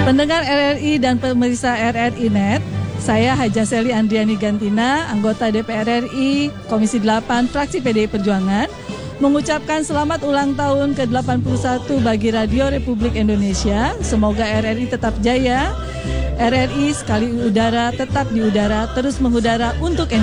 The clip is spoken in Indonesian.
Pendengar RRI dan pemirsa RRI Net, saya Haja Seli Andriani Gantina, anggota DPR RI, Komisi 8, Fraksi PDI Perjuangan, mengucapkan selamat ulang tahun ke-81 bagi Radio Republik Indonesia. Semoga RRI tetap jaya, RRI sekali udara tetap di udara, terus mengudara untuk Indonesia.